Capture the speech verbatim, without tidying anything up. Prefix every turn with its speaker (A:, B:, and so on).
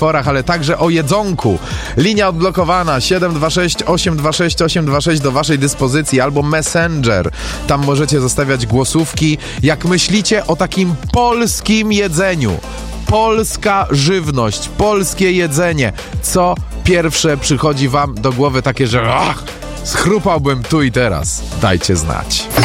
A: utworach, ale także o jedzonku. Linia odblokowana siedem dwa sześć osiem dwa sześć osiem dwa sześć do waszej dyspozycji, albo Messenger. Tam możecie zostawiać głosówki. Jak myślicie o takim polskim jedzeniu, polska żywność, polskie jedzenie, co pierwsze przychodzi wam do głowy takie, że ach, schrupałbym tu i teraz? Dajcie znać.